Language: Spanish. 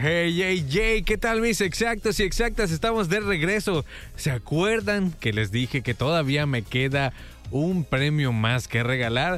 Hey, hey, hey, ¿qué tal mis exactos y exactas? Estamos de regreso. ¿Se acuerdan que les dije que todavía me queda un premio más que regalar?